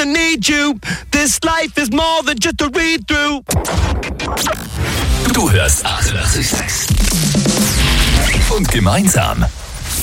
gonna need you. This life is more than just a read-through. Du hörst 88,6. Und gemeinsam